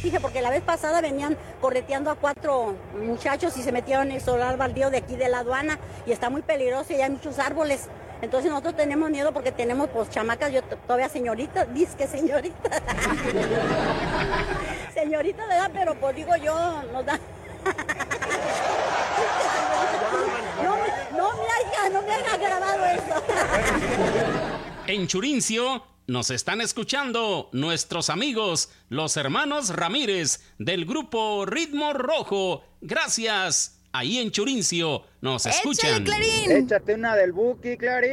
fije, porque la vez pasada venían correteando a 4 muchachos y se metieron en el solar baldío de aquí de la aduana y está muy peligroso y hay muchos árboles. Entonces nosotros tenemos miedo porque tenemos pues chamacas, yo todavía señorita, disque señorita. Señorita de edad, pero pues digo yo, nos da... No me hagas grabado eso. En Churincio nos están escuchando nuestros amigos, los hermanos Ramírez del grupo Ritmo Rojo. Gracias. Ahí en Churincio nos escuchan. ¡Échale, Clarín! Échate una del Buki, Clarín.